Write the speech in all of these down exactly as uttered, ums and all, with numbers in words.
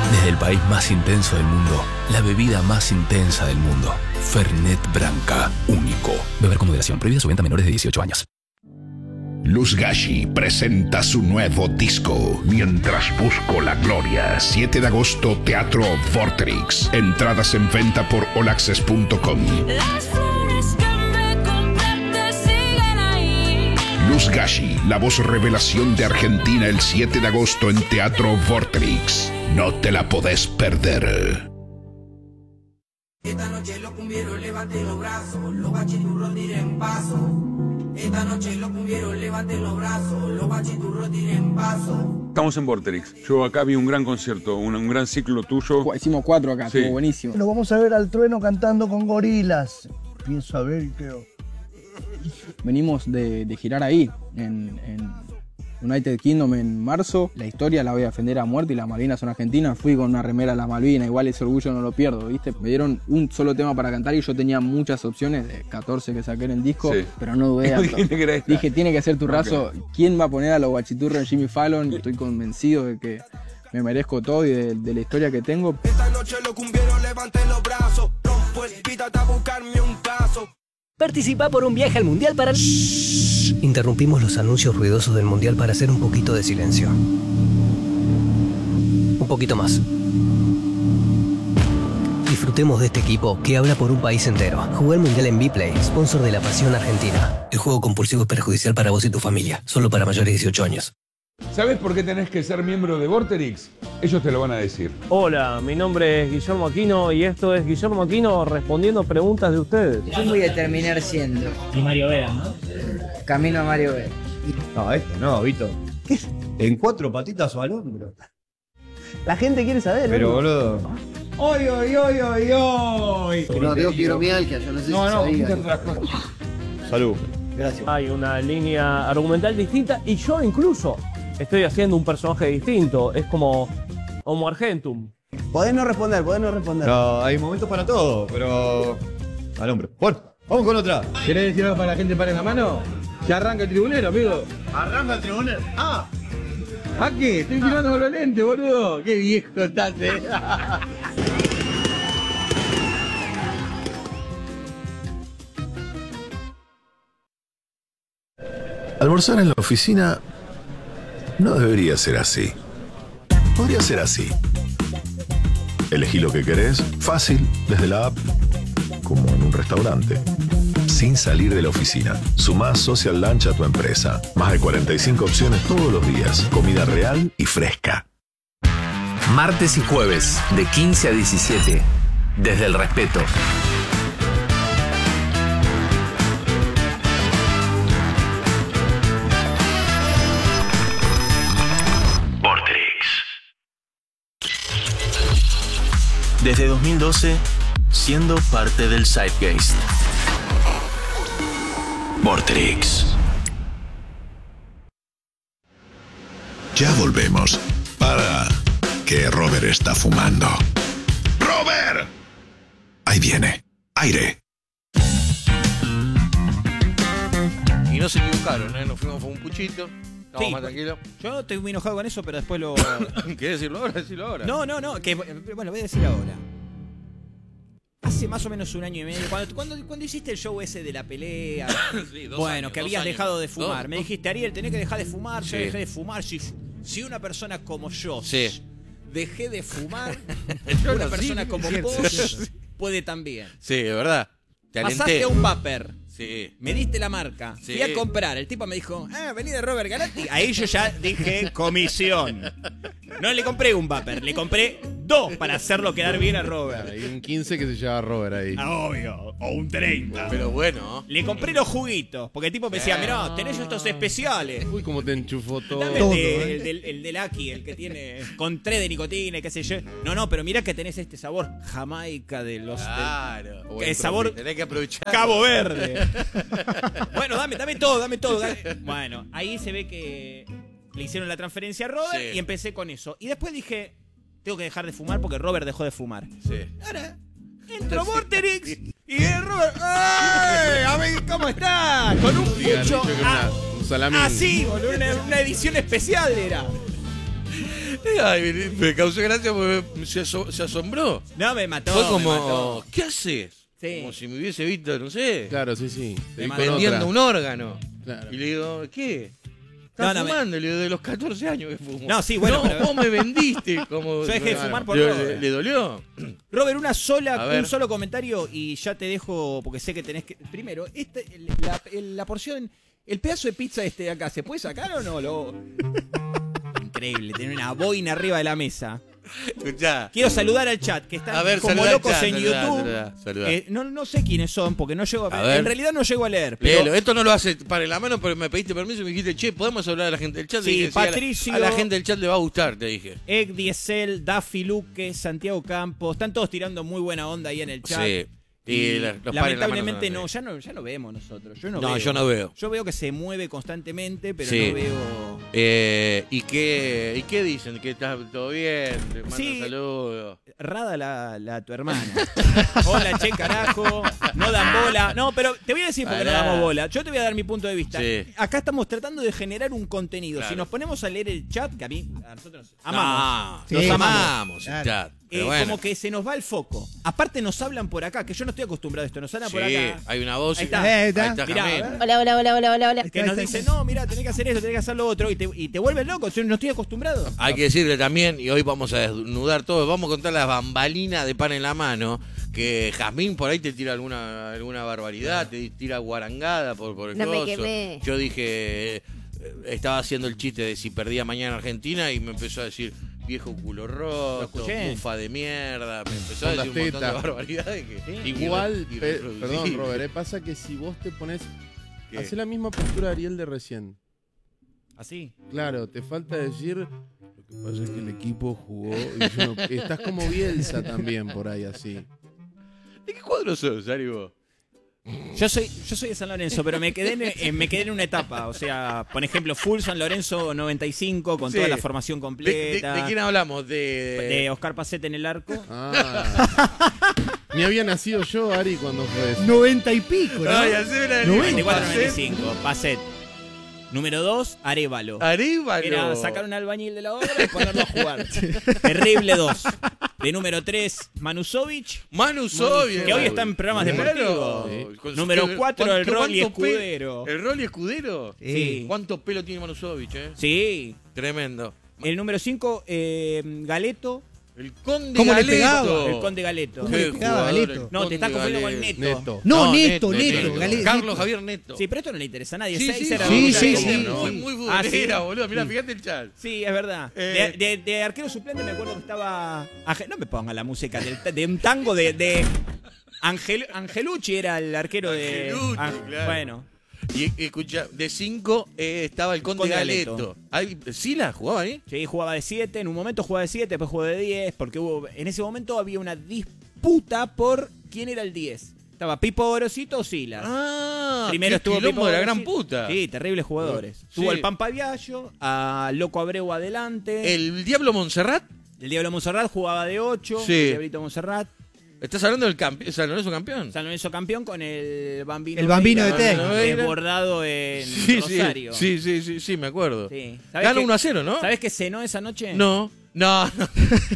Desde el país más intenso del mundo, la bebida más intensa del mundo. Fernet Branca, único. Beber con moderación. Prohibida su venta a menores de dieciocho años. Luz Gashi presenta su nuevo disco, Mientras Busco la Gloria. siete de agosto, Teatro Vorterix. Entradas en venta por all access punto com. Las flores que me compraste siguen ahí. Luz Gashi, la voz revelación de Argentina, el siete de agosto en Teatro Vorterix. No te la podés perder. Esta noche los cumbieros levanten los brazos, los bachiturros tiren paso. Esta noche los cumbieros levanten los brazos, los bachiturros tiren paso. Estamos en Vorterix. Yo acá vi un gran concierto, un, un gran ciclo tuyo. Hicimos cuatro acá, Sí. estuvo buenísimo. Lo vamos a ver al Trueno cantando con Gorilas. Pienso a ver, creo. Venimos de, de girar ahí, en, en United Kingdom en marzo. La historia la voy a defender a muerte y las Malvinas son argentinas. Fui con una remera a las Malvinas, igual ese orgullo no lo pierdo, ¿viste? Me dieron un solo tema para cantar y yo tenía muchas opciones, de catorce que saqué en el disco, Sí. pero no dudé. Dijiste que era esta. Dije, tiene que ser tu razo. ¿Quién va a poner a los guachiturros en Jimmy Fallon? Estoy convencido de que me merezco todo y de, de la historia que tengo. Esta noche los cumbieros levanten los brazos, rompo el pítate a buscarme un caso. Participa por un viaje al Mundial para... Interrumpimos los anuncios ruidosos del Mundial para hacer un poquito de silencio. Un poquito más. Disfrutemos de este equipo que habla por un país entero. Juega el Mundial en Vplay, sponsor de la pasión argentina. El juego compulsivo es perjudicial para vos y tu familia. Solo para mayores de dieciocho años. ¿Sabes por qué tenés que ser miembro de Vorterix? Ellos te lo van a decir. Hola, mi nombre es Guillermo Aquino y esto es Guillermo Aquino respondiendo preguntas de ustedes. Yo voy a terminar siendo Y Mario Vera, ¿no? Camino a Mario Vera. No, esto no, Vito. En cuatro patitas o al hombro. La gente quiere saber, Pero, ¿no? boludo. ¡Oy, oy, oy, oy, oy! No, digo fibromialgia, yo no sé No, si no, sabía. otra cosa. Salud. Gracias. Hay una línea argumental distinta y yo incluso estoy haciendo un personaje distinto. Es como Homo Argentum. Podés no responder, podés no responder. No, hay momentos para todo, pero. Al hombro. Bueno, vamos con otra. ¿Querés decir algo para la gente para la mano? Ya arranca el tribunero, amigo. Arranca el tribunal. Ah, ¿A qué? Estoy tirando con los lentes, boludo. Qué viejo estás, eh. Almorzar en la oficina no debería ser así. Podría ser así. Elegí lo que querés, fácil, desde la app, como en un restaurante. Sin salir de la oficina. Sumá Social Lunch a tu empresa. Más de cuarenta y cinco opciones todos los días. Comida real y fresca. Martes y jueves, de quince a diecisiete. Desde el respeto. Desde dos mil doce, siendo parte del Zeitgeist. Vorterix. Ya volvemos. Para que Robert está fumando. ¡Robert! Ahí viene. Aire. Y no se equivocaron, ¿eh? Nos fuimos con un puchito. Estamos Sí, más tranquilos. Yo estoy muy enojado con eso, pero después lo... ¿Querés decirlo ahora? Decirlo ahora. No, no, no, que bueno, voy a decir ahora. Hace más o menos un año y medio, cuando, cuando, cuando hiciste el show ese de la pelea, Sí, dos bueno, años, que dos habías años. dejado de fumar, Dos, me dos. dijiste, Ariel, tenés que dejar de fumar, yo Sí. dejé de fumar, si, si una persona como yo Sí. dejé de fumar, Yo una no, persona sí, como es cierto. vos puede también. Sí, de verdad. Te Pasaste alenté. a un vapor. Sí. Me diste la marca, Sí. fui a comprar, el tipo me dijo, ah, vení de Robert Galati. Ahí yo ya dije, comisión. No le compré un vapor, le compré dos para hacerlo quedar bien a Robert. Hay un quince que se llama Robert ahí. Ah, obvio, o un treinta. Pero bueno. Le compré los juguitos, porque el tipo me decía, Eh. mirá, tenés estos especiales. Uy, cómo te enchufó todo. Dame el, Todo, de- ¿eh? el del, el del Aki, el que tiene con tres de nicotina y qué sé yo. No, no, pero mirá que tenés este sabor Jamaica de los... Claro. del- Bueno, que es sabor tenés que aprovechar. Cabo Verde. Bueno, dame, dame todo, dame todo. dame- Bueno, ahí se ve que le hicieron la transferencia a Robert Sí. y empecé con eso. Y después dije, tengo que dejar de fumar porque Robert dejó de fumar. Sí. Ahora, entro Vorterix y el Robert... ¡Ay! A ver, ¿cómo está? Con un pucho... Cigarrillo con ah, una- un salamín. así, boludo, una, una edición especial era. Ay, me causó gracia porque se, aso- se asombró. No, me mató. Fue me como, mató. ¿qué haces? Sí. Como si me hubiese visto, no sé, Claro, sí, sí. Te vi con vendiendo otra. un órgano. Claro. Y le digo, ¿qué? No, Estás no, me- fumando, le digo, de los catorce años que fumo. No, sí, bueno, No, pero- vos me vendiste. Como, Yo dejé de fumar por le, Robert. le, le dolió. Robert, una sola, A ver. un solo comentario y ya te dejo porque sé que tenés que. Primero, este, el- la, el- la porción, el pedazo de pizza este de acá, ¿se puede sacar o no? Lo... Increíble, tener una boina arriba de la mesa. Escuchá. Quiero saludar al chat, que están A ver, como saludá al locos chat, en saludá, YouTube. saludá, saludá. Eh, no, no sé quiénes son, porque no llego a, A ver. En realidad no llego a leer. Pero Léelo. Esto no lo hace para la mano, pero me pediste permiso y me dijiste, che, ¿podemos hablar a la gente del chat? Sí, Y dije, a la- Patricio- A la, gente del chat le va a gustar, te dije. Egg Diesel, Daffy Luque, Santiago Campos, están todos tirando muy buena onda ahí en el chat. Sí. Y Y la- los pares lamentablemente en la mano no, ya no, ya no vemos nosotros. Yo no, No, veo. yo no veo. Yo veo que se mueve constantemente, pero Sí. no veo. Eh, ¿y, qué, ¿Y qué dicen? ¿Que está todo bien? Te mando Sí. un saludo. Rada la, la tu hermana. Hola, che, carajo. No dan bola. No, pero te voy a decir por qué no Pará. damos bola. Yo te voy a dar mi punto de vista. Sí. Acá estamos tratando de generar un contenido. Claro. Si nos ponemos a leer el chat, que a mí, a nosotros No, amamos. los Los amamos, el Claro. chat. Pero Eh, bueno. Como que se nos va el foco. Aparte nos hablan por acá, que yo no estoy acostumbrado a esto. Nos hablan por Sí, acá. hay una voz. Ahí y- está. Ahí está, Mirá, Jamil. a ver. Hola, hola, hola, hola, hola, hola. Que nos dicen, no, mira, tenés que hacer esto, tenés que hacer lo otro. Y te, y te vuelven loco. Yo no estoy acostumbrado. Hay que decirle también, y hoy vamos a desnudar todo, vamos a contar las bambalinas de pan en la mano, que Jazmín por ahí te tira alguna alguna barbaridad, te tira guarangada por, por el No me coso. quemé. Yo dije, eh, estaba haciendo el chiste de si perdía mañana Argentina y me empezó a decir, viejo culo roto, escuché. mufa de mierda, me empezó a Con decir un las montón de tetas. barbaridades que Igual, irre- pe- irreproducibles. perdón, Robert, eh, pasa que si vos te pones. ¿Qué? Hacé la misma postura de Ariel de recién. Así. Claro, te falta decir. Lo que pasa es que el equipo jugó. Y yo no- estás como Bielsa también por ahí así. ¿De qué cuadro sos, Ari, vos? Yo soy, yo soy de San Lorenzo, pero me quedé en, eh, me quedé en una etapa. O sea, por ejemplo, full San Lorenzo noventa y cinco con Sí. toda la formación ¿De, completa. de- de quién hablamos? De, De Oscar Pacete en el arco. Ah. Ni había nacido yo, Ari, cuando fue eso. Noventa y pico, ¿no? Ay, así era el- noventa y cuatro Pacet. noventa y cinco, Pacet. Número dos, Arevalo. Arevalo. Era sacar un albañil de la obra y ponerlo a jugar. Terrible dos. De número tres, Manusovic. Manusovic. Que hoy está en programas Claro. deportivos. Sí. Con su- Número ¿qué- cuatro, el cuánto- Rolly cuánto pe- Escudero. ¿El Rolly Escudero? Sí. ¿Cuánto pelo tiene Manusovic, eh? Sí. Tremendo. El número cinco, eh, Galeto. El Conde ¿Cómo le Galeto. pegaba? El Conde Galeto. ¿Cómo le Qué pegaba jugador, Galeto? el No, te Conde estás confundiendo con Galeto. Neto. Neto. No, Neto, Neto. Gale- Carlos Neto. Javier Neto. Sí, pero esto no le interesa a nadie. Sí, Seis sí, era sí, una sí, cosa sí. muy- Muy, muy Ah, ¿sí? futbolera, boludo. Mirá, fíjate el chat. Sí, es verdad. Eh. De, de- de arquero suplente me acuerdo que estaba. Ángel- No me ponga la música del- de un tango de. de Angel, Angelucci era el arquero de. Angelucci, Ang- claro. Bueno. Y escucha, de cinco eh, estaba el Conde, Conde Galeto. Galeto. Ay, ¿Sila jugaba ahí? Sí, jugaba de siete, en un momento jugaba de siete, después jugó de diez, porque hubo, en ese momento había una disputa por quién era el diez. Estaba Pipo Gorosito o Silas. Ah, Primero qué estuvo quilombo Pipo de la gran Gorosito. puta. Sí, terribles jugadores. Sí. Tuvo el Pampa Viallo, a Loco Abreu adelante. ¿El Diablo Montserrat? El Diablo Monserrat jugaba de ocho, Sí. el Diablito Monserrat. ¿Estás hablando del campeón? ¿San Lorenzo campeón? San Lorenzo campeón con el Bambino El Bambino de Veira, Tec. desbordado en Sí, sí, Rosario. sí, sí, sí, sí, me acuerdo. Sí. Gana qué- uno a cero, ¿no? ¿Sabés qué cenó esa noche? No, no, no.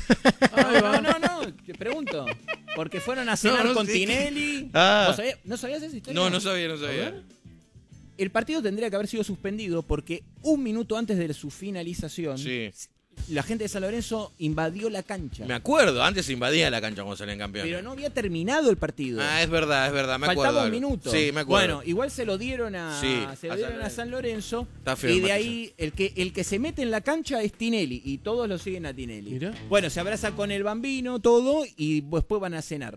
No, no, no, te pregunto. Porque fueron a cenar No, no con sé. Tinelli. Ah. ¿Vos sabías- ¿No sabías esa historia? No, no sabía, no A sabía. ver. El partido tendría que haber sido suspendido porque un minuto antes de su finalización, Sí. la gente de San Lorenzo invadió la cancha. Me acuerdo, antes se invadía la cancha cuando salían campeones. Pero no había terminado el partido. Ah, es verdad, es verdad, me Faltaba acuerdo. un algo. minuto. Sí, me acuerdo. Bueno, igual se lo dieron a, Sí, se lo a dieron San a San Lorenzo. Está feo Y el de Matilla. ahí el que, el que se mete en la cancha es Tinelli. Y todos lo siguen a Tinelli. Mirá. Bueno, se abraza con el Bambino, todo. Y después van a cenar.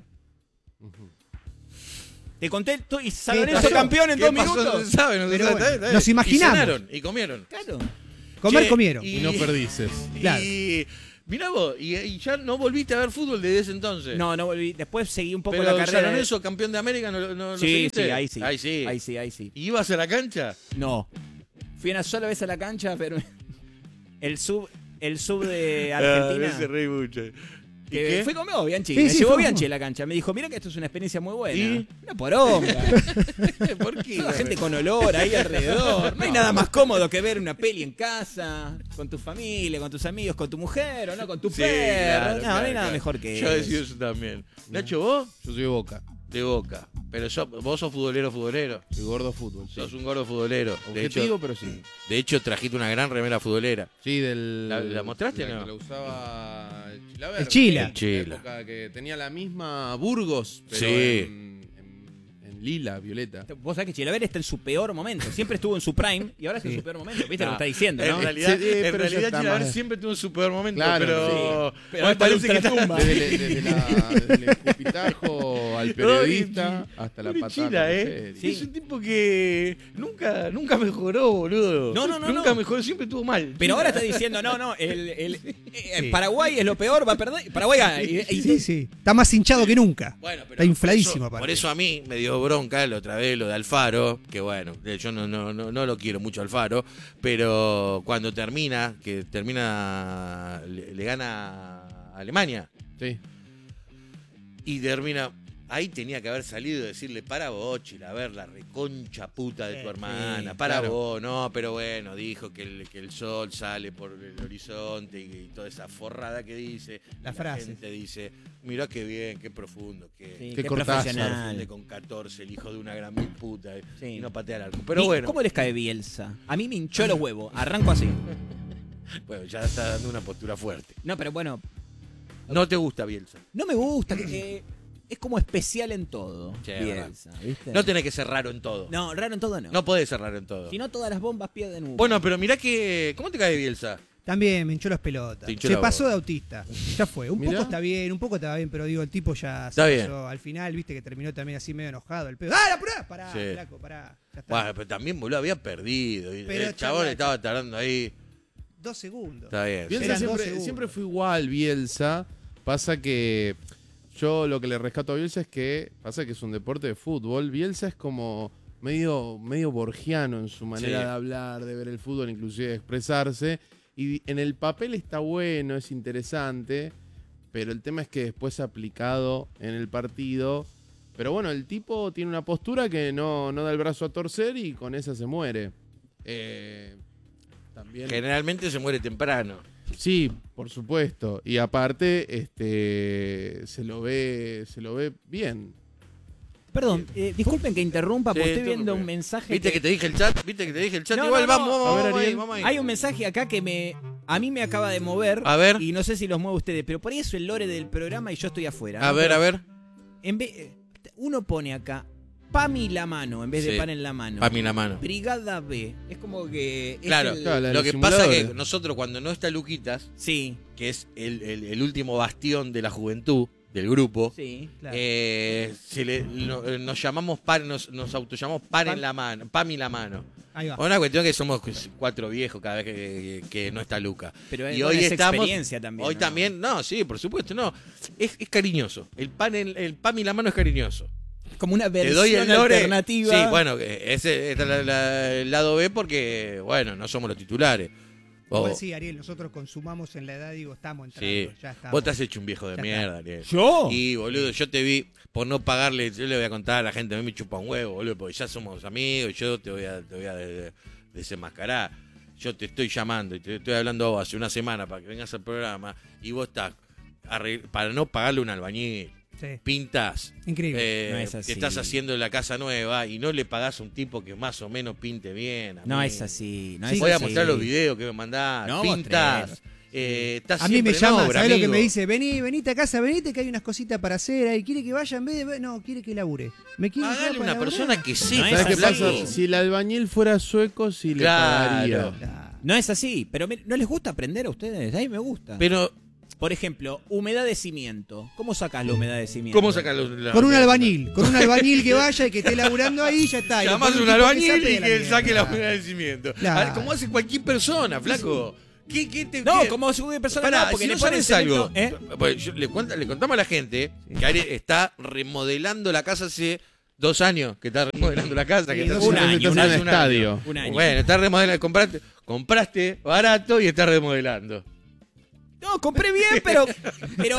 Te conté, to- y San ¿Qué Lorenzo pasó? campeón en ¿Qué dos pasó? minutos. No se sabe, no se Pero sabe, bueno, está bien, está bien. nos imaginamos. Y cenaron, y comieron. Claro. Comer Che, comieron. Y no perdices. Claro. Y mirá vos, y, y ya no volviste a ver fútbol desde ese entonces. No, no volví. Después seguí un poco Pero la San carrera. de- Lorenzo, campeón de América, ¿no, no lo Sí, seguiste? sí, ahí sí. Ahí sí. Ahí sí, ahí sí. ¿Y ibas a la cancha? No. Fui una sola vez a la cancha, pero el sub, el sub de Ah, Argentina. me hace reír mucho. Que qué? fui con vos, Bianchi. Sí, me sí, llevó fue- Bianchi a la cancha. Me dijo, mira que esto es una experiencia muy buena. ¿Y? Una poronga. ¿Por qué? Toda gente con olor ahí alrededor. No hay nada más cómodo que ver una peli en casa, con tu familia, con tus amigos, con tu mujer o no, con tu Sí, perro. claro, no, claro, no hay nada claro. mejor que Yo eso. decía eso también. Nacho, ¿vos? Yo soy de Boca. De Boca. Pero yo, vos sos futbolero, futbolero. Soy gordo fútbol, sí. Sos un gordo futbolero. De Objetivo, hecho, pero sí. de hecho, trajiste una gran remera futbolera. Sí, del... ¿La, la mostraste o la no? que la usaba el Chilaver. El Chila. En El Chila. la época que tenía la misma Burgos, pero Sí. en, en- en lila, violeta. Vos sabés que Chilaver está en su peor momento. Siempre estuvo en su prime y ahora está en su peor momento. ¿Viste lo que está diciendo, En no? realidad, Sí, en pero realidad ya está Chilaver más- siempre tuvo su peor momento, Claro, pero... sí. Pero hoy ahora parece que está está... tumba. Desde, desde la- desde el escupitajo al periodista hasta la Pobre patada. Chila, con ¿eh? serie. Es un tipo que nunca, nunca mejoró, boludo. No, no, no, Nunca no. mejoró, siempre estuvo mal. Pero ahora está diciendo, no, no, el, el- eh, Paraguay es lo peor, va a perder. Paraguay gana. Y- y- Sí, sí. Está más hinchado que nunca. Bueno, pero Está infladísimo, por eso, aparte. por eso a mí me dio bronca la otra vez lo de Alfaro, que bueno, yo no, no, no, no lo quiero mucho Alfaro, pero cuando termina, que termina, le, le gana a Alemania Sí. y termina, ahí tenía que haber salido y decirle, para vos, Chila, a ver, la reconcha puta de tu hermana, para claro. vos, no, pero bueno, dijo que el, que el sol sale por el horizonte y, y toda esa forrada que dice. La Y frase. gente dice, mirá qué bien, qué profundo, qué, Sí, Qué qué Cortázar. profesional. Defiende con catorce, el hijo de una gran mil puta, Sí. y no patea el arco. Pero ¿Y bueno, ¿Cómo les cae Bielsa? A mí me hinchó los huevos. Arranco así. bueno, ya está dando una postura fuerte. No, pero bueno, No te gusta Bielsa. no me gusta. Que, que es como especial en todo. Sí, es Bielsa, ¿viste? No tenés que ser raro en todo. No, raro en todo no. No podés ser raro en todo. Si no, todas las bombas pierden humo. Bueno, pero mirá que... ¿Cómo te cae Bielsa? También me hinchó las pelotas. Te hinchó Se la pasó bola. de autista. Ya fue. Un Mirá. poco está bien, un poco está bien, pero digo, el tipo ya Está se bien. pasó. Al final, viste que terminó también así medio enojado. El pedo. ¡Ah, la apurá! Pará, Sí. flaco, pará. Ya está. Bueno, pero también, boludo, había perdido. Y Pero, el chabón charla- estaba tardando ahí. Dos segundos. Está bien. Bielsa Eran dos siempre, segundos. siempre fue igual, Bielsa. Pasa que yo lo que le rescato a Bielsa es que pasa que es un deporte de fútbol. Bielsa es como medio, medio borgiano en su manera Sí. de hablar, de ver el fútbol, inclusive de expresarse. Y en el papel está bueno, es interesante, pero el tema es que después aplicado en el partido... Pero bueno, el tipo tiene una postura que no, no da el brazo a torcer y con esa se muere. Eh, también... Generalmente se muere temprano. Sí, por supuesto. Y aparte, este se lo ve, se lo ve bien. Perdón, eh, disculpen que interrumpa, porque Sí, estoy viendo interrumpe. un mensaje. ¿Viste que te dije el chat? ¿Viste que te dije el chat? No, Igual no, no. vamos, vamos, A ver, vamos ahí, Ariel. vamos ahí. Hay un mensaje acá que me a mí me acaba de mover. A ver. Y no sé si los mueve ustedes, pero por ahí es el lore del programa y yo estoy afuera. A ¿no? ver, Pero a ver. En vez, eh, uno pone acá Pami la mano en vez de Sí. pan en la mano. Pami la mano. Brigada B. Es como que. es Claro, el- Claro, la de lo los que pasa es que simuladores. nosotros cuando no está Luquitas, Sí, que es el, el- el último bastión de la juventud del grupo, sí. Claro. eh, se le- no- eh, nos llamamos par, nos, nos autollamamos par en la mano, Pami la mano. Ahí va. Una cuestión que somos cuatro viejos cada vez que, que- que no está Luca. Pero y es- hoy bueno, es estamos. experiencia también, Hoy ¿no? también, no, sí, por supuesto, no. Es, es cariñoso. El pan, el, el Pami la mano es cariñoso. Como una Te versión doy el lore. alternativa. Sí, bueno, que ese es la- la- el lado B porque, bueno, no somos los titulares. O- Igual sí, Ariel, nosotros consumamos en la edad, digo, estamos entrando. Sí. Ya estamos. Vos te has hecho un viejo de Ya mierda, Ariel. ¿Yo? Y, boludo, yo te vi por no pagarle, yo le voy a contar a la gente, a mí me chupa un huevo, boludo, porque ya somos amigos y yo te voy a, te voy a de- de- desenmascarar. Yo te estoy llamando y te estoy hablando a vos hace una semana para que vengas al programa y vos estás arregl- para no pagarle un albañil. Sí. Pintas. Increíble. eh, No es así. que estás haciendo la casa nueva y no le pagás a un tipo que más o menos pinte bien. No amigo. es así. No Sí, es Voy a así. mostrar los videos que me mandás. No, Pintas. mostré. Eh, estás A mí me siempre en llama, obra, ¿sabés lo que amigo. me dice? Vení, venite a casa, venite que hay unas cositas para hacer ahí. ¿Quiere que vaya en vez de.? No, quiere que labure. ¿Me quiere Pagale dejar para una laburar? persona que sepa. No es ¿Sabes qué así. pasa? Si el albañil fuera sueco, sí le Claro. pagaría. Ah, No es así. Pero me- ¿no les gusta aprender a ustedes? A mí me gusta. Pero, Por ejemplo, humedad de cimiento. ¿Cómo sacas la humedad de cimiento? ¿cómo sacan los.? la- Con un albañil, con un albañil que vaya y que esté laburando ahí, ya está. Y Llamás después a un tipo que albañil sape y de la que él saque la mierda. humedad de cimiento. Claro. A ver, como hace cualquier persona, flaco. ¿Qué, qué te, No, qué? como si una persona Pará, no, porque si le no ponen sabes cemento, algo, ¿eh? pues yo le, cuenta- le contamos a la gente que Ari está remodelando la casa hace dos años, que está remodelando la casa. Sí, que está dos Un haciendo- año, un hace estadio. Un año. Bueno, está remodelando, compraste, compraste barato y está remodelando. No, compré bien, pero, pero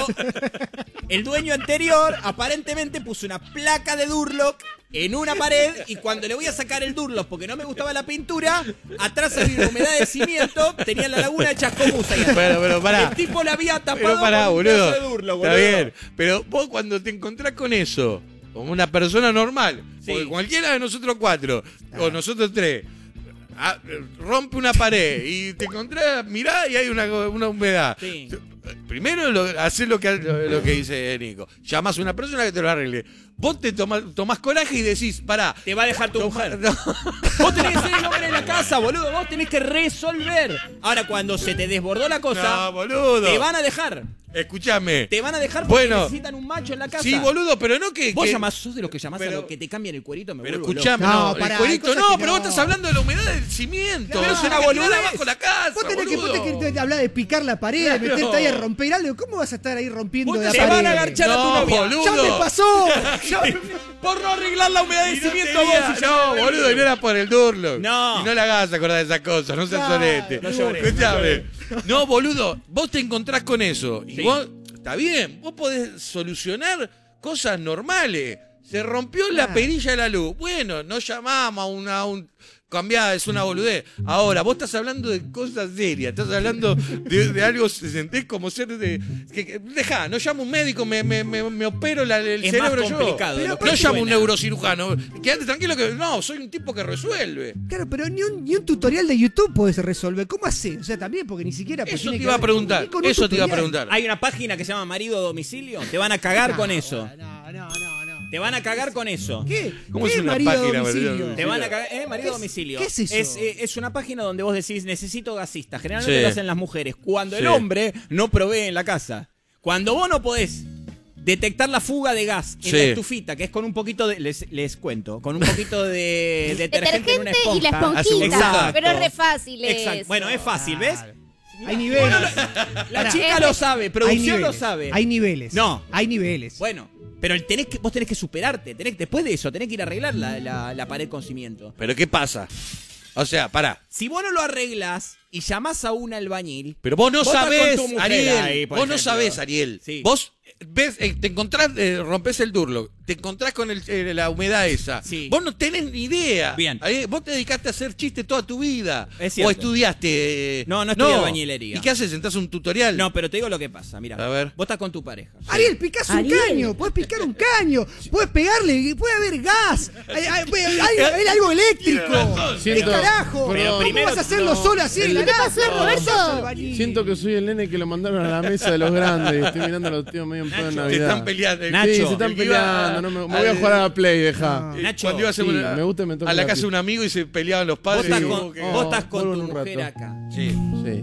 el dueño anterior aparentemente puso una placa de Durlock en una pared y cuando le voy a sacar el Durlock porque no me gustaba la pintura, atrás había una humedad de cimiento, tenía la laguna de Chascomús ahí. Bueno, pero pará. El tipo la había tapado Pero pará, con un boludo. pedazo de Durlock, Está boludo. bien. Pero vos cuando te encontrás con eso, como una persona normal, Sí. porque cualquiera de nosotros cuatro, o nosotros tres, ah, rompe una pared y te encontrás, mirá y hay una, una humedad. Sí. Primero lo, haces lo que, lo, lo que dice Nico. Llamás a una persona que te lo arregle. Vos te tomás, tomás coraje y decís, pará. Te va a dejar tu toma- mujer. no. Vos tenés que ser el hombre de la casa, boludo. Vos tenés que resolver. Ahora, cuando se te desbordó la cosa, No, boludo. te van a dejar. Escuchame. Te van a dejar porque Bueno. necesitan un macho en la casa. Sí, boludo, pero no que. Vos que- llamás, sos de los que llamás pero- a lo que te cambian el cuerito, me Pero vuelvo escuchame, loco. no, No, pará, el hay cuerito cosas no, que pero vos no. estás hablando de la humedad del cimiento. Pero es boludo, una que boludez. queda bajo la casa. Vos tenés que, vos boludo. tenés que hablar de picar la pared, Claro. meterte ahí a romper algo. ¿Cómo vas a estar ahí rompiendo Vos la te pared? van a agarchar a tu No, novia. boludo. ¡Ya me pasó! Ya me- Por no arreglar la humedad del Y no cimiento, tenía- vos. no, boludo, y no era por el Durlock. No. Y no le hagas acordar de esas cosas, no seas Claro, solete. no llores, Escuchame. No, boludo, vos te encontrás con eso. Y Sí. vos, está bien, vos podés solucionar cosas normales. Se rompió la Claro. perilla de la luz. Bueno, no llamamos a una, a un cambiada, es una boludez. Ahora, vos estás hablando de cosas serias, estás hablando de, de algo, se sentís como ser de. Que, que- dejá, no llamo a un médico, me, me, me, me opero la- el Es más cerebro yo. complicado de lo que No llamo a un suena. neurocirujano. Quédate tranquilo que. No, soy un tipo que resuelve. Claro, pero ni un, ni un tutorial de YouTube podés resolver. ¿Cómo haces? O sea, también, porque ni siquiera. pues, Eso tiene te que iba a ver- preguntar. ni con un Eso te iba a tutorial. preguntar. Hay una página que se llama Marido a Domicilio. Te van a cagar con eso. No, no, no, no. Te van a cagar con eso. ¿Qué? ¿Cómo ¿Qué es una marido a página, domicilio? marido a Te van a cagar, ¿eh? Marido a ¿Qué es- domicilio. qué es eso? Es, eh, es una página donde vos decís, necesito gasista. Generalmente Sí. lo hacen las mujeres. Cuando el Sí. hombre no provee en la casa. Cuando vos no podés detectar la fuga de gas en Sí. la estufita, que es con un poquito de. Les, les cuento, con un poquito de detergente en una Detergente esponja. y la Hace un esponjita. Exacto. Pero es re fácil Exacto. eso. Bueno, es fácil, ¿ves? Hay niveles. La Pará. chica lo sabe, Hay producción lo niveles. sabe. Hay niveles. No. Hay niveles. Bueno, pero tenés que, vos tenés que superarte. Tenés, después de eso, tenés que ir a arreglar la, la- la pared con cimiento. Pero ¿qué pasa? O sea, pará. Si vos no lo arreglas y llamás a un albañil. Pero vos no Vos estás sabés, con tu mujer Ariel. ahí, por vos no ejemplo. sabés, Ariel. Sí. Vos ves, eh, te encontrás, eh, rompés el Durlock, te encontrás con el- eh, la humedad esa. Sí. Vos no tenés ni idea. Bien. Ariel, vos te dedicaste a hacer chistes toda tu vida. Es cierto. O estudiaste. eh, No, no estudié albañilería. ¿Y qué haces? ¿Sentás un tutorial? No, pero te digo lo que pasa. Mira, A ver. vos estás con tu pareja. Ariel, picás un Ariel. caño, podés picar un caño, podés pegarle, puede haber gas, hay, hay- hay- hay- hay algo eléctrico. ¿Qué Siento- carajo? Pero ¿Cómo primero- vas a hacerlo no. solo así? de la ¿Qué te nada? pasó, No, Roberto? sos albañil. Siento que soy el nene que lo mandaron a la mesa de los grandes. Estoy mirando a los tíos medio en pedo en Nacho, Navidad. Te están peleando. Nacho, Sí, se están el que iba peleando. No me, me voy a al- jugar a la Play, deja. Eh, Nacho, Cuando iba a, hacer sí, una- me gusta y me toca a la la casa pi- de un amigo y se peleaban los Vos padres. estás y con, como que- vos estás con vuelvo tu un mujer rato. acá. Sí. Sí.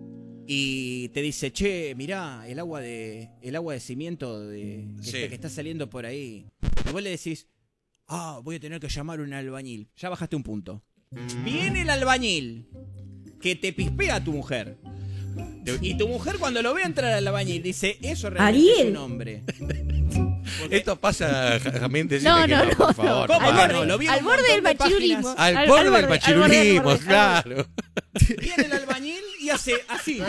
Y te dice, che, mirá, el agua de, el agua de cimiento de, que, Sí. está, que está saliendo por ahí. Y vos le decís, ah, voy a tener que llamar a un albañil. Ya bajaste un punto. Viene el albañil que te pispea a tu mujer. Y tu mujer cuando lo ve entrar al albañil dice, eso realmente Ariel. es un hombre. Esto pasa, Jamín, decime No, que no, no, no, por favor. ¿Cómo Al no? borde, Lo vi en al un borde del montón de machirulismo. páginas. Al, Al- borde al del borde, al borde, al machirulismo, borde, al claro. Viene el albañil y hace así.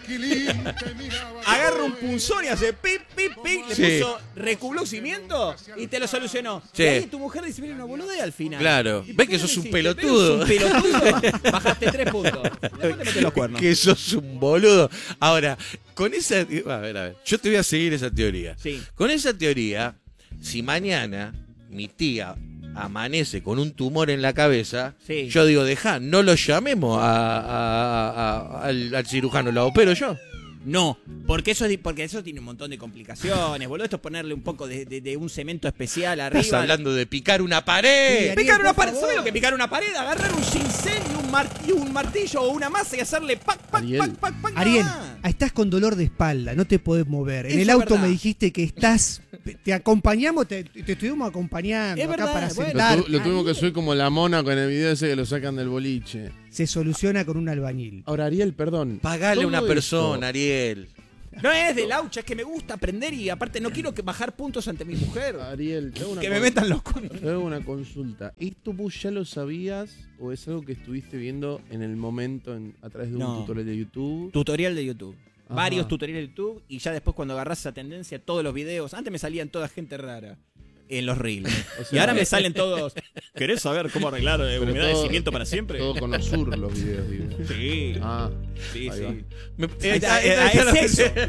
Agarra un punzón y hace pip, pip, pip. Le Sí. puso recubló cimiento y te lo solucionó. Sí. Y ahí tu mujer dice, mira, una boludez al final. Claro. ¿Y por ¿Ves qué que no sos lo un hiciste? pelotudo? ¿Ves que sos un pelotudo? Bajaste tres puntos. Después te metes los cuernos. Que sos un boludo. Ahora, con esa. A ver, a ver. Yo te voy a seguir esa teoría. Sí. Con esa teoría, si mañana mi tía amanece con un tumor en la cabeza, Sí. yo digo, deja, no lo llamemos a- a- a- al, al cirujano, lo opero yo. No, porque eso, es di- porque eso tiene un montón de complicaciones, boludo. Esto es ponerle un poco de, de- de un cemento especial arriba. Estás hablando de picar una pared. Sí, Picar una por pared, favor. ¿sabes lo que picar una pared? Agarrar un cincel y un, mar- y un martillo o una masa y hacerle pac, pac, Ariel. pac, pac, pac. nada Ariel, más. estás con dolor de espalda, no te podés mover. En Eso el es auto verdad. me dijiste que estás, te acompañamos, te, te estuvimos acompañando Es acá verdad, para bueno. Lo, sentar. tu- lo tuvimos que subir como la mona con el video ese que lo sacan del boliche. Se soluciona con un albañil. Ahora, Ariel, perdón. Pagale a todo una esto- persona, Ariel. No es de laucha, es que me gusta aprender y aparte no quiero que bajar puntos ante mi mujer. Ariel, te hago una Que me con- metan los cuernos. te hago una consulta. ¿Esto vos ya lo sabías o es algo que estuviste viendo en el momento en- a través de un No. tutorial de YouTube? Tutorial de YouTube. varios tutoriales de YouTube y ya después cuando agarrás esa tendencia, todos los videos. Antes me salían toda gente rara en los reels. O sea, y ahora me salen todos. ¿Querés saber cómo arreglar eh, Pero humedad de todo- cimiento para siempre? Todo con Osur los videos, digo. Sí. Ah, Sí, ahí sí. va. Me- Ahí está, eh, eh, eh, es eso.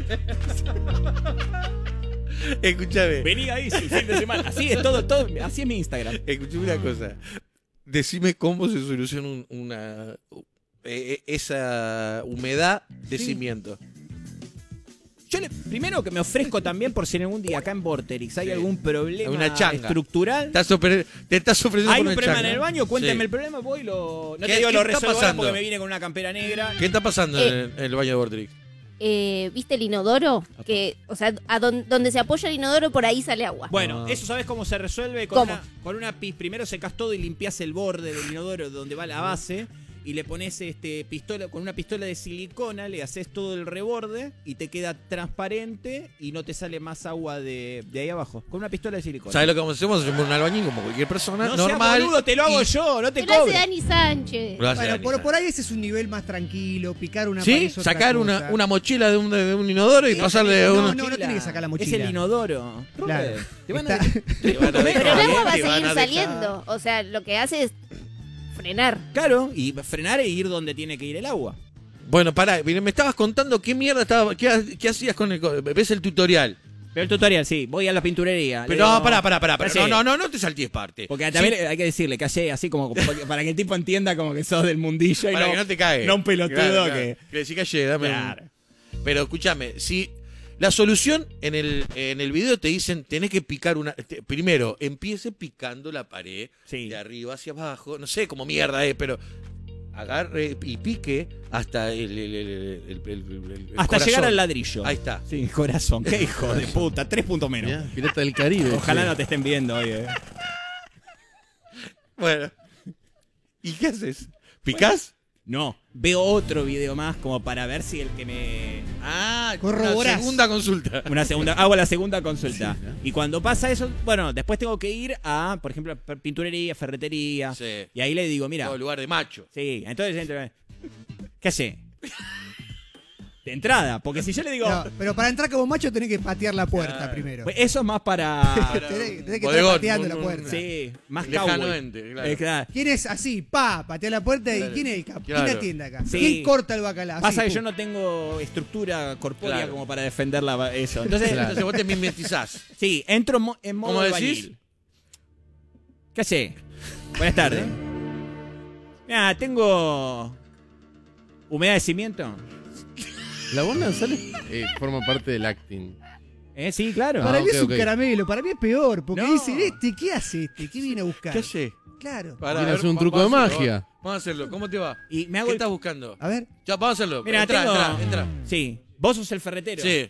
Escúchame. Vení ahí el fin de semana. Así es todo, todo. Así es mi Instagram. Escúchame una cosa. Decime cómo se soluciona un- una eh, esa humedad de Sí. cimiento. Yo le- primero que me ofrezco también por si en algún día acá en Vorterix hay Sí. algún problema Una changa. estructural. Estás ofre- te estás ofreciendo Hay por un una problema changa. en el baño, cuénteme Sí. el problema, voy y lo. No ¿Qué- te digo qué lo está resuelvo ahora pasando? porque me vine con una campera negra. ¿Qué está pasando Eh. en, el, en el baño de Vortrix? Eh, ¿Viste el inodoro? Que, o sea, a don- donde se apoya el inodoro, por ahí sale agua. Bueno, Ah. eso sabes cómo se resuelve con ¿Cómo? una, con una pis. Primero secas todo y limpias el borde del inodoro donde va la base. Y le pones este pistola, con una pistola de silicona, le haces todo el reborde y te queda transparente y no te sale más agua de, de ahí abajo. Con una pistola de silicona. ¿Sabes lo que vamos a hacer? Vamos a hacer un albañil como cualquier persona No seas normal. boludo, te lo hago y- yo, no te Te lo hace cobro. Dani Sánchez. Lo hace Bueno, Dani por, Sánchez. por ahí ese es un nivel más tranquilo, picar una pared ¿Sí? es otra Sacar una, cosa. una mochila de un, de un inodoro y Sí, pasarle no, una... no, no tiene que sacar la mochila. Es el inodoro. Claro. Robert, Te van a, Está- te van a Pero dejar, Pero el ¿eh? agua va a te van seguir a dejar. saliendo. O sea, lo que hace es frenar. Claro, y frenar e ir donde tiene que ir el agua. Bueno, pará, me estabas contando qué mierda estaba, qué, ha- qué hacías con el... co- ¿Ves el tutorial? Pero el tutorial, sí, voy a la pinturería. Pero le no, digo- pará, pará, pará, pará. Sí. No, no, no, no te salties parte. Porque también Sí, hay que decirle que ayer así como para que el tipo entienda como que sos del mundillo y para no, que no te cague. no un pelotudo Claro, claro. que... Que decís que ayer, dame un- Claro. Pero escúchame, si la solución en el, en el video te dicen, tenés que picar una... te- primero, empiece picando la pared Sí. de arriba hacia abajo. No sé cómo mierda es, pero agarre y pique hasta el, el- el- el- el- el- el Hasta corazón. llegar al ladrillo. Ahí está. Sí, corazón. Qué hijo de puta. Tres puntos menos. Mirá, Pirata del Caribe. Ojalá che. no te estén viendo hoy. eh. Bueno. ¿Y qué haces? ¿Picás? No, veo otro video más como para ver si el que me... Ah, Corroborás. una segunda consulta. Una segunda, hago la segunda consulta. Y cuando pasa eso, bueno, después tengo que ir a, por ejemplo, a pinturería, ferretería. Sí. Y ahí le digo, mira. Todo lugar de macho. Sí, entonces entra. ¿Qué hace? De entrada, porque si yo le digo. No, pero para entrar como macho tenés que patear la puerta Claro. primero. Pues eso es más para. tenés, tenés que estar Bodegón, pateando un- la un- puerta. Sí, más cowboy. Lejanamente, claro. Eh, claro. ¿Quién es así? Pa, patea la puerta Claro. y ¿quién es el capo? Claro. ¿Quién atiende acá? Sí. ¿Quién corta el bacalao? Pasa Así, que yo pum. no tengo estructura corpórea Claro. como para defenderla eso. Entonces, Claro. Entonces vos te mimetizás. sí, entro en mo- en modo ¿Cómo decís? albañil. ¿Qué hace? Buenas tardes. Mira, tengo humedad de cimiento. La bomba nasal eh, forma parte del acting. Eh, sí, claro. Para Ah, mí ok, es un ok. caramelo, para mí es peor, porque No. dicen, este, ¿qué hace este? ¿Qué viene a buscar? ¿Qué hace? Claro. Pará, Viene a a ver, hacer un va- truco de vamos a hacerlo, magia. Vamos a hacerlo. ¿Cómo te va? Y me hago ¿Qué el- estás buscando? A ver. Ya, vamos a hacerlo. Mira, entra, tengo... entra, entra. Sí. Vos sos el ferretero. Sí.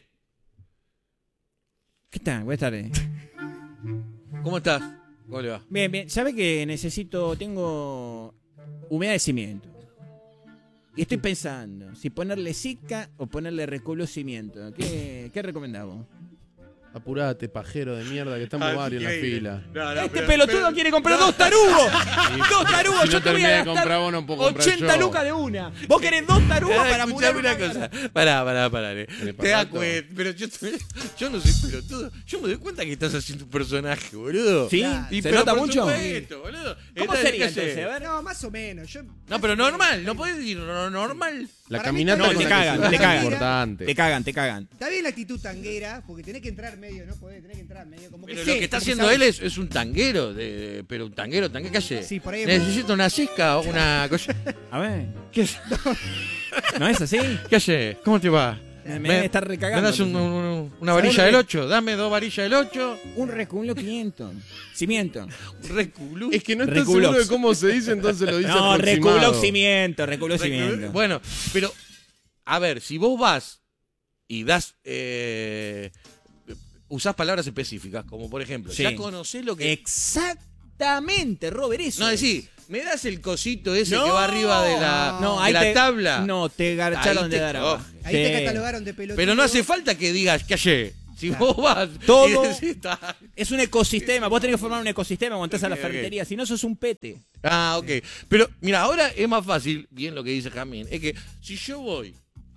¿Qué tal? Buenas tardes. ¿Cómo estás? ¿Cómo le va? Bien, bien. ¿Sabe que necesito, tengo humedad de cimiento? Y estoy pensando si ponerle Zika o ponerle recubrimiento. ¿Qué, qué recomendamos? Apurate, pajero de mierda, que estamos Ah, varios en la increíble. fila. No, no, Este pero- pelotudo pero- quiere comprar dos tarugos. Dos tarugos. Si Yo no te voy terminé a de gastar comprar vos, no puedo comprar ochenta yo. lucas de una. Vos querés dos tarugos Ah, para escuchame mudar una cosa. Pará, pará, pará. eh. ¿Qué le Te das pasó? cuenta. Pero yo, yo no soy pelotudo. Yo me doy cuenta que estás haciendo un personaje, boludo. ¿Sí? Y ¿Se pero nota por mucho? supuesto, boludo. ¿Cómo Entonces, sería ¿qué sé? entonces? A ver. No, más o menos. Yo, No, pero normal. No podés decir no, normal. La Para mí caminata está No, con te la que cagan, se te usa es cagan. importante. Te cagan, te cagan. Está bien la actitud tanguera, porque tenés que entrar medio, ¿no? Podés, tenés que entrar medio. Como que Pero sé, lo que está como haciendo sabes. él es, es un tanguero, de, de- pero un tanguero, tanguero, ¿qué hace? Sí, por ahí es- Necesita una cisca o una cosa. A ver. ¿Qué, ¿No es así? ¿Qué hace? ¿Cómo te va? Me, me debe estar recagando. ¿Me das un- entonces. un- una varilla del ocho? Dame dos varillas del ocho. Un reculo quinientos. Cimiento. Reculú. Es que no está Reculox. seguro de cómo se dice, entonces lo dice No, aproximado. reculoximiento, reculoximiento. Bueno, pero, a ver, si vos vas y das. Eh, usás palabras específicas, como por ejemplo, Sí. ya conocés lo que. Exactamente, Robert, eso. No, es. decís, ¿me das el cosito ese No. que va arriba de la, No, de ahí la te- tabla? No, te garcharon Ahí de te dar coge. abajo. Ahí te Sí. catalogaron de pelotudo. Pero no hace falta que digas que ayer. Si Claro. vos vas. Todo y decís, "Ta". es un ecosistema. Vos tenés que formar un ecosistema cuando entras a la Ok, ok. ferretería. Si no, sos un pete. Ah, ok. Pero mira, ahora es más fácil, bien lo que dice Jamín, es que si yo voy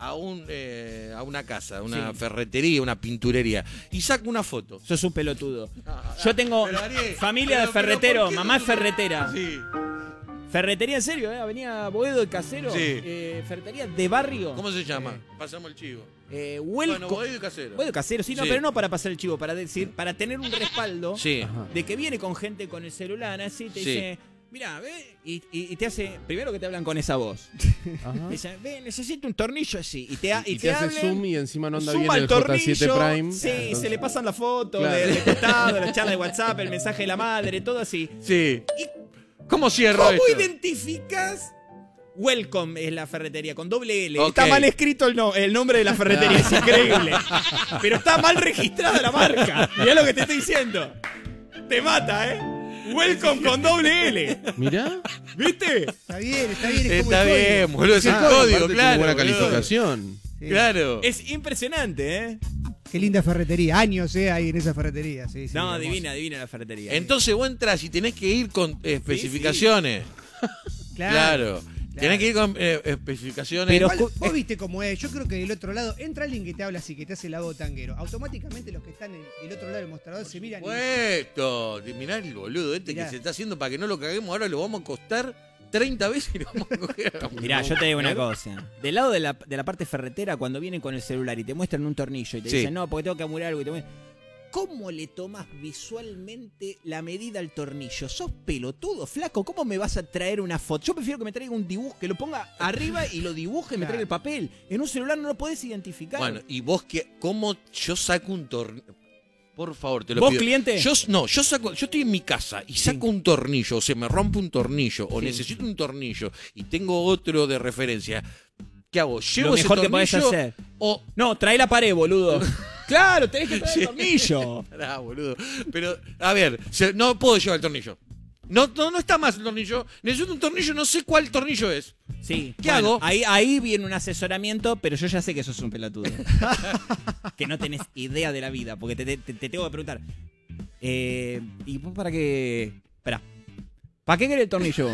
a un eh, a una casa, a una Sí. ferretería, una pinturería y saco una foto. Sos un pelotudo. Yo tengo Pero, Ariel, familia pero- de pero ferretero, ¿por qué mamá es no- ferretera. Sí. Ferretería en serio, ¿eh? Avenida Boedo y Casero. Sí. Eh, ferretería de barrio. ¿Cómo se llama? Pasamos el chivo. Eh, Bueno, Welco- Boedo y Casero. Boedo y Casero, sí, no, Sí. pero no para pasar el chivo, para decir, para tener un respaldo Sí. de que viene con gente con el celular, así te Sí. dice, mira, ve, y, y- y te hace, primero que te hablan con esa voz. Ajá. Dice, ve, necesito un tornillo así. Y te, ha- y Y te, te hace hablan, zoom y encima no anda suma bien el el J siete tornillo, Prime. Sí, Entonces- se le pasan las fotos Claro. de, de costado, la charla de WhatsApp, el mensaje de la madre, todo así. Sí. ¿Cómo cierro ¿Cómo esto? identificas? Welcome es la ferretería, con doble L. Ok. Está mal escrito el, no- el nombre de la ferretería, es increíble. Pero está mal registrada la marca. Mirá lo que te estoy diciendo. Te mata, ¿eh? Welcome con doble L. Mirá. ¿Viste? Está bien, está bien. Es como Está el código. bien, boludo, es el Ah, código, aparte tiene claro. buena boludo. calificación. Sí. Claro. Es impresionante, ¿eh? Qué linda ferretería. Años, ¿eh? Ahí en esa ferretería. Sí, sí, No, hermoso. divina, divina la ferretería. Entonces vos entras y tenés que ir con eh, especificaciones. Claro. Tenés que ir con eh, especificaciones. Pero Igual, escu- vos viste cómo es. Yo creo que del otro lado entra alguien que te habla así, que te hace el lado tanguero. Automáticamente los que están en- del otro lado del mostrador se miran. y- Puesto. Mirá el boludo este Mirá. que se está haciendo para que no lo caguemos. Ahora lo vamos a costar treinta veces y lo vamos a coger. Mirá, yo te digo una cosa. Del lado de la, de la parte ferretera, cuando vienen con el celular y te muestran un tornillo y te Sí. dicen, no, porque tengo que amurar algo y te muestran- ¿Cómo le tomás visualmente la medida al tornillo? ¿Sos pelotudo, flaco? ¿Cómo me vas a traer una foto? Yo prefiero que me traiga un dibujo, que lo ponga arriba y lo dibuje y me traiga el papel. En un celular no lo podés identificar. Bueno, y vos que, ¿cómo yo saco un tornillo? Por favor, te lo ¿Vos, pido. cliente? Yo, no, yo saco, yo estoy en mi casa y saco un tornillo, o se me rompe un tornillo, o Sí. necesito un tornillo y tengo otro de referencia. ¿Qué hago? ¿Llevo Lo ese mejor que tornillo? podés hacer. O No, trae la pared, boludo. Claro, tenés que traer el tornillo. Pará, boludo. Pero, a ver, se- no puedo llevar el tornillo. No, no, no está más el tornillo. Necesito un tornillo, no sé cuál tornillo es. Sí. ¿Qué bueno, hago? Ahí, ahí viene un asesoramiento, pero yo ya sé que sos un pelotudo. Que no tenés idea de la vida, porque te, te- te tengo que preguntar. Eh, ¿Y vos para qué? Espera. ¿Para qué querés el tornillo?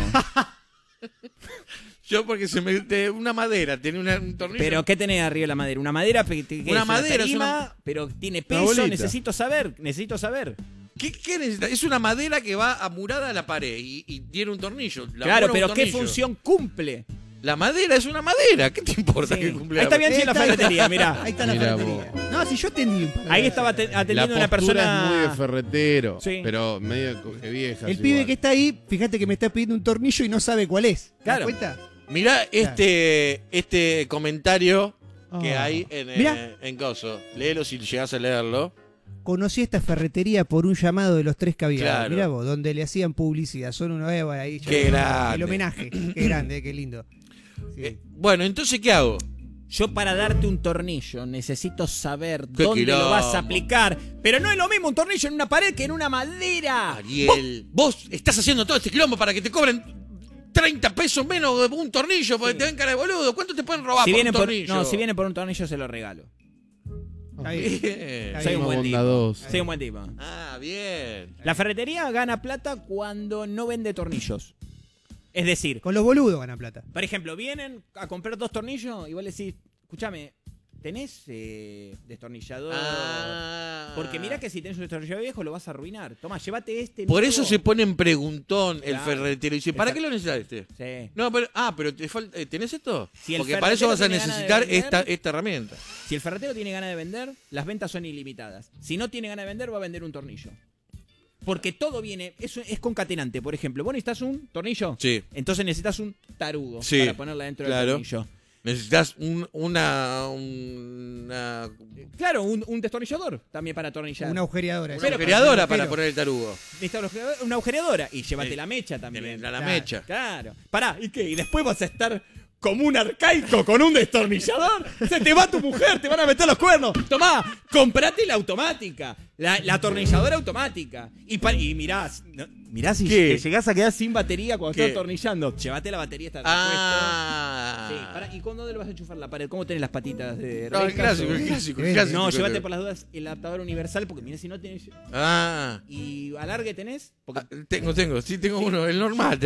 Yo porque se me de una madera, tiene una- un tornillo. ¿Pero qué tenés arriba de la madera? ¿Una madera? pe- que- que Una es madera, es tarima, una- pero tiene una peso. bolita. Necesito saber, necesito saber. ¿Qué, qué necesita? Es una madera que va amurada a la pared y, y tiene un tornillo. La Claro, amura un pero ¿qué tornillo. función cumple? La madera es una madera. ¿Qué te importa Sí. que cumpla? Ahí está bien, sí, la Ahí está, ferretería, mirá. Ahí está la Mirá ferretería. No, si yo atendí. un par de Ahí veces. estaba te- La atendiendo una postura persona. es muy de ferretero, Sí. pero medio coge vieja. El pibe que está ahí, fíjate que me está pidiendo un tornillo y no sabe cuál es. ¿Te das Claro. cuenta? Mirá este, este comentario que Ah. hay en, Mirá. eh, en Coso. Léelo si llegás a leerlo. Conocí esta ferretería por un llamado de los tres caviares. Claro. Mirá vos, donde le hacían publicidad. Son una beba ahí. Qué el grande. homenaje. Qué grande, qué lindo. Sí. Eh, bueno, entonces, ¿qué hago? Yo para darte un tornillo necesito saber Qué dónde lo vas quilombo. a aplicar. Pero no es lo mismo un tornillo en una pared que en una madera. Ariel, vos estás haciendo todo este quilombo para que te cobren treinta pesos menos de un tornillo porque te ven cara de boludo. ¿Cuánto te pueden robar Si por viene un por, tornillo? no, si viene por un tornillo se lo regalo. Está bien. Bien. Soy un Más buen tipo. bondadoso. Soy un buen tipo. Ah, bien. La ferretería gana plata cuando no vende tornillos. Es decir, Con los boludos gana plata. por ejemplo, vienen a comprar dos tornillos y vos le decís, escúchame, ¿tenés eh, destornillador? Ah. Porque mirá que si tenés un destornillador viejo lo vas a arruinar. Toma, llévate este. Por nuevo. eso se pone en preguntón el Claro. ferretero y dice, ¿para El qué lo necesitas este? Sí. No, pero, ah, pero te falta, eh, ¿tenés esto? Si el Porque para eso ferretero vas a tiene ganas de necesitar vender- esta, esta herramienta. Si el ferretero tiene ganas de vender, las ventas son ilimitadas. Si no tiene ganas de vender, va a vender un tornillo. Porque todo viene, eso es concatenante. Por ejemplo, vos necesitas un tornillo. Sí. Entonces necesitas un tarugo Sí, para ponerla dentro claro. del tornillo. Necesitas un, una, una, Claro, un, un destornillador también para atornillar. Una agujereadora. una Pero- agujereadora pero- para poner el tarugo. Necesitas una agujereadora y llévate Sí. la mecha también. Te vendrá la Claro, mecha. Claro. Pará, ¿y qué? ¿Y después vas a estar como un arcaico con un destornillador? Se te va tu mujer, te van a meter los cuernos. Tomá, comprate la automática. La, la atornilladora automática. Y, pa- y mirás, no, mirás si ¿Qué? te llegás a quedar sin batería cuando ¿Qué? estás atornillando. Llévate la batería, está Ah. repuesto. Sí, pará, ¿y cuándo le vas a enchufar la pared? ¿Cómo tenés las patitas de No, el rejas clásico, o- el clásico, el No, clásico. No, llévate por las dudas el adaptador universal porque mirá si no tenés... Ah. ¿Y alargue tenés? Porque Ah, tengo, tengo, sí tengo uno, el normal.